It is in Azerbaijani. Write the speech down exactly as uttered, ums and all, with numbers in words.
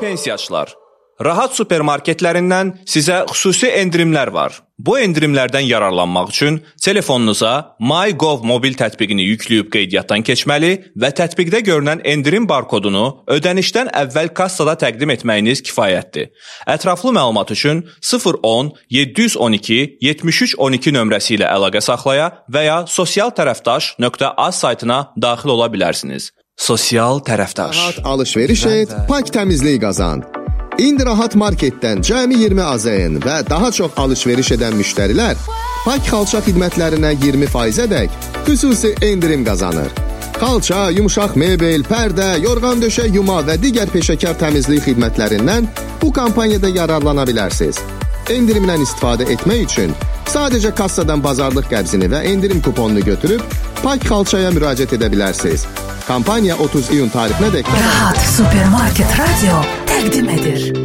pensiyaçılar, Rahat supermarketlərindən sizə xüsusi endirimlər var. Bu endirimlərdən yararlanmaq üçün telefonunuza MyGov mobil tətbiqini yükləyib qeydiyyatdan keçməli və tətbiqdə görünən endirim barkodunu ödənişdən əvvəl kassada təqdim etməyiniz kifayətdir. Ətraflı məlumat üçün sıfır on yeddi yüz on iki yetmiş üç on iki nömrəsi ilə əlaqə saxlaya və ya sosial tərəfdaş nöqtə az saytına daxil ola bilərsiniz. Sosial tərəfdaş. Rahat alış-veriş et, pak təmizlik qazan. İndi Rahat Marketdən cəmi iyirmi A Z N və daha çox alış-veriş edən müştərilər pak xalça xidmətlərinə iyirmi faizədək xüsusi endirim qazanır. Xalça, yumuşaq mebel, pərdə, yorğan döşək yuma və digər peşəkar təmizlik xidmətlərindən bu kampaniyada yararlana bilərsiniz. Endirimdən istifadə etmək üçün sadəcə kassadan bazarlıq qəbzini və endirim kuponunu götürüb pak xalçaya müraciət edə bilərsiniz. Kampaniya otuz iyun tarihinə dək Rahat Supermarket Radio təqdim edir.